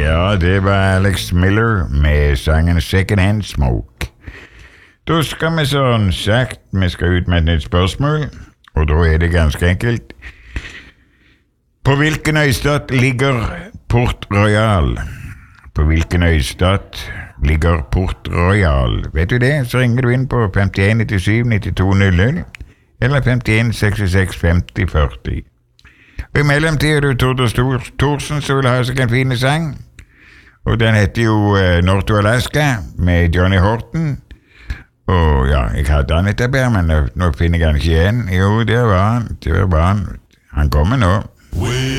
Ja, det var Alex Miller med sangen Second Hand Smoke. Da skal vi sånn sagt, vi skal ut med et nytt spørsmål, og da er det ganske enkelt. På hvilken øystat ligger Port Royal? På hvilken øystat ligger Port Royal? Vet du det, så ringer du inn på 51 97 92 00, eller 51 66 50 40. Og i mellomtiden er det Tord Thorsen som vil ha seg en fin sang, og den heter jo North to Alaska med Johnny Horton. Og ja, jeg hadde han etter bedre, men nå finner jeg han ikke igjen. Jo, det var han. Han kommer nå.